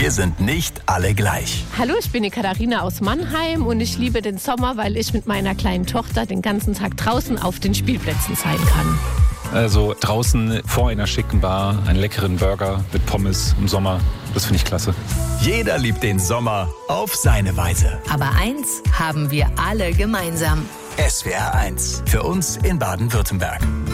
Wir sind nicht alle gleich. Hallo, ich bin die Katharina aus Mannheim und ich liebe den Sommer, weil ich mit meiner kleinen Tochter den ganzen Tag draußen auf den Spielplätzen sein kann. Also draußen vor einer schicken Bar, einen leckeren Burger mit Pommes im Sommer, das finde ich klasse. Jeder liebt den Sommer auf seine Weise. Aber eins haben wir alle gemeinsam. SWR 1, für uns in Baden-Württemberg.